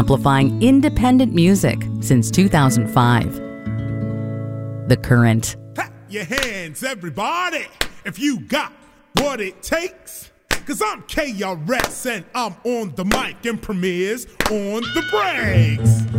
amplifying independent music since 2005. The Current. Clap your hands, everybody, if you got what it takes. Cause I'm KRS and I'm on the mic and premieres on the breaks.